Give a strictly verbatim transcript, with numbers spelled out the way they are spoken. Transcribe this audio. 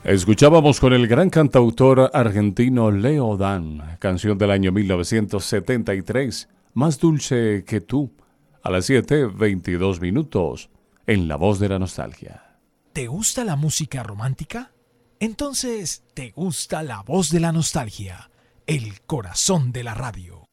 Escuchábamos con el gran cantautor argentino Leo Dan, canción del año mil novecientos setenta y tres, Más dulce que tú, a las siete veintidós minutos, en La Voz de la Nostalgia. ¿Te gusta la música romántica? Entonces, ¿te gusta La Voz de la Nostalgia, el corazón de la radio?